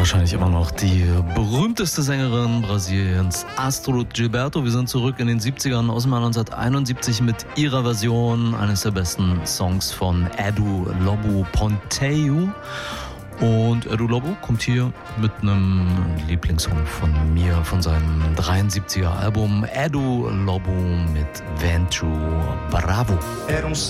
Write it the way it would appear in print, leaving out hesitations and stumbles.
wahrscheinlich immer noch die berühmteste Sängerin Brasiliens, Astrud Gilberto. Wir sind zurück in den 70ern aus dem Jahr 1971 mit ihrer Version eines der besten Songs von Edu Lobo, Ponteio. Und Edu Lobo kommt hier mit einem Lieblingssong von mir, von seinem 73er Album Edu Lobo mit Vento Bravo. Era